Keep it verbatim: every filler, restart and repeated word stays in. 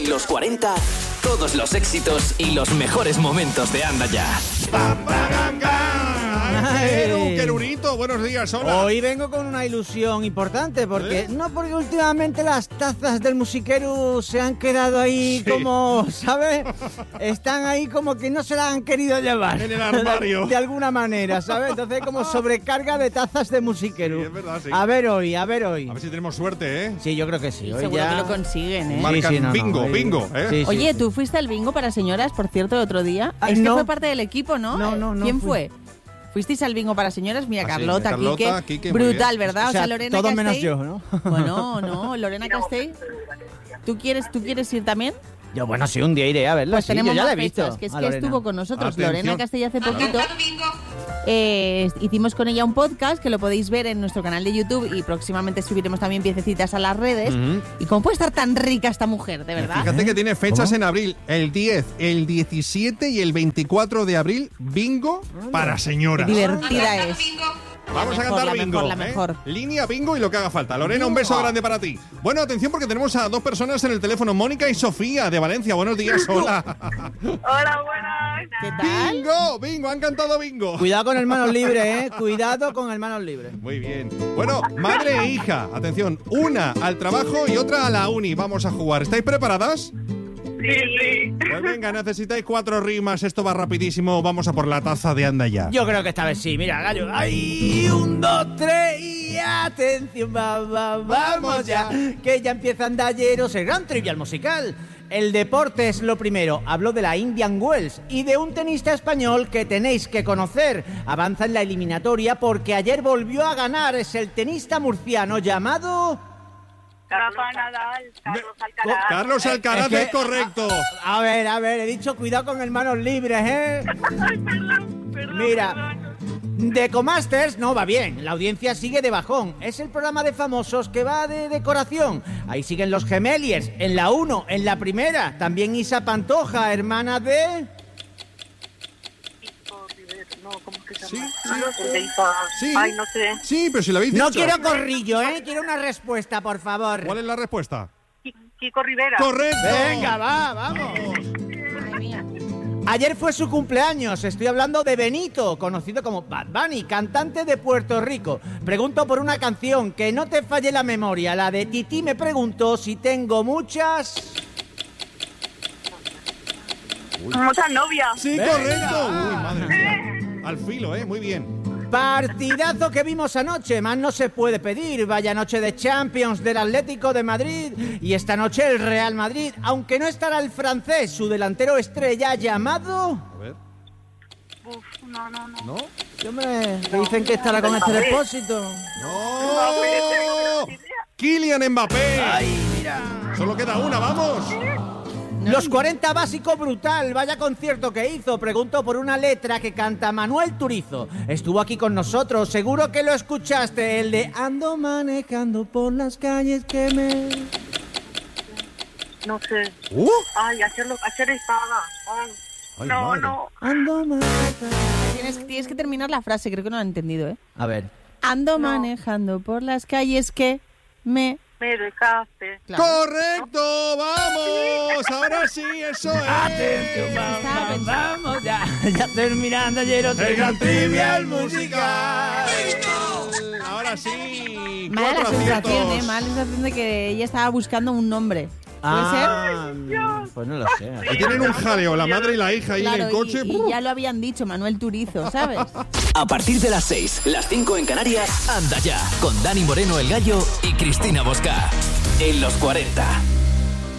Los cuarenta, todos los éxitos y los mejores momentos de Anda Ya. Ay, Querurito, buenos días, hola. Hoy vengo con una ilusión importante, porque ¿Eh? no porque últimamente las tazas del musiquero se han quedado ahí Sí. como, ¿sabes? Están ahí como que no se las han querido llevar. En el armario. De, de alguna manera, ¿sabes? Entonces hay como sobrecarga de tazas de musiquero. Sí, es verdad, sí. A ver hoy, a ver hoy. A ver si tenemos suerte, ¿eh? Sí, yo creo que sí. Hoy Seguro ya... que lo consiguen, ¿eh? Marcan Sí, sí, no, no, bingo, hoy- bingo, ¿eh? Sí, sí, Oye, sí. tú fuiste al bingo para señoras, por cierto, el otro día. Ah, es que no. fue parte del equipo, ¿no? No, no, no ¿Quién fui. fue? Fuisteis al bingo para señoras, mira, Ah, sí, Carlota, Carlota, Quique, Quique, muy brutal, bien. ¿verdad? O sea, Lorena todo Castell. menos yo, ¿no? Bueno, no, Lorena Castell. ¿Tú quieres, ¿Tú quieres ir también? Yo, bueno, sí, un día iré a verla. Pues sí, tenemos yo ya la más he visto. fechas, que es a que Lorena. estuvo con nosotros Atención. Lorena Castell hace poquito. Eh, hicimos con ella un podcast que lo podéis ver en nuestro canal de YouTube y próximamente subiremos también piececitas a las redes. Ujú. ¿Y cómo puede estar tan rica esta mujer, de verdad? Fíjate que tiene fechas ¿Cómo? en abril, el diez, el diecisiete y el veinticuatro de abril, bingo para señoras. Divertida es. Vamos La a mejor, cantar la bingo, mejor, la ¿eh? mejor. Línea, bingo y lo que haga falta. Lorena, un beso grande para ti. Bueno, atención porque tenemos a dos personas en el teléfono, Mónica y Sofía de Valencia. Buenos días, hola. Hola, buenas. ¿Qué tal? Bingo, bingo, han cantado bingo. Cuidado con el manos libres, ¿eh? Cuidado con el manos libres. Muy bien. Bueno, madre e hija, atención, una al trabajo y otra a la uni. Vamos a jugar. ¿Estáis preparadas? Sí, sí. Pues venga, necesitáis cuatro rimas, esto va rapidísimo. Vamos a por la taza de Anda Ya. Yo creo que esta vez sí. Mira, gallo. ¡Ay! Un, dos, tres y atención, va, va, vamos ya. Que ya empieza Andayeros, el gran trivial musical. El deporte es lo primero. Hablo de la Indian Wells y de un tenista español que tenéis que conocer. Avanza en la eliminatoria porque ayer volvió a ganar. Es el tenista murciano llamado... Rafa Nadal, Carlos Me- Alcaraz. Carlos Alcaraz Es que- es correcto. A ver, a ver, he dicho cuidado con el manos libres, ¿eh? Ay, perdón, perdón, Mira, perdón. Decomasters no va bien, la audiencia sigue de bajón. Es el programa de famosos que va de decoración. Ahí siguen los Gemeliers, en la uno, en la primera. También Isa Pantoja, hermana de... Kiko Rivera, no, ¿cómo es que se Sí, llama? sí. El de Isa. Sí. Ay, no sé. Sí, pero si lo habéis dicho. No quiero corrillo, ¿eh? Quiero una respuesta, por favor. ¿Cuál es la respuesta? Ki- Kiko Rivera. ¡Correcto! Venga, va, vamos. Madre mía. Ayer fue su cumpleaños, estoy hablando de Benito, conocido como Bad Bunny, cantante de Puerto Rico. Pregunto por una canción, que no te falle la memoria, la de Titi me preguntó si tengo muchas... Muchas novias. Sí, Venga. correcto. Uy, madre mía. Al filo, ¿eh? Muy bien. Partidazo que vimos anoche, más no se puede pedir. Vaya noche de Champions del Atlético de Madrid y esta noche el Real Madrid, aunque no estará el francés, su delantero estrella llamado... A ver. Uf, no, no, no. ¿No? Sí, hombre, que dicen que estará con este depósito. ¡No! ¡Kylian Mbappé! ¡Ay, mira! Solo queda una, vamos. Los cuarenta básico brutal, vaya concierto que hizo. Pregunto por una letra que canta Manuel Turizo. Estuvo aquí con nosotros, seguro que lo escuchaste, el de Ando manejando por las calles que me... No sé. Uh, Ay, hacerlo, hacer espada. Ay. Ay, no, madre. no. Ando manejando... Tienes, tienes que terminar la frase, creo que no la he entendido, ¿eh? A ver. Ando No. manejando por las calles que me... Me dejaste. Claro. ¡Correcto! ¡Vamos! Ahora sí, eso es. Atención, vamos, vamos, ya, ya terminando ayer otro El gran trivial musical. Ahora sí. Mala la cuatro sensación, aciertos. ¿eh? Mala la sensación de que ella estaba buscando un nombre. ¿Puede Ah, pues no lo sé. Y tienen un jaleo, la madre y la hija ahí ser? en Claro, el coche. y, y ya lo habían dicho, Manuel Turizo, ¿sabes? A partir de las seis, las cinco en Canarias, Anda Ya, con Dani Moreno el Gallo y Cristina Bosca. En los cuarenta.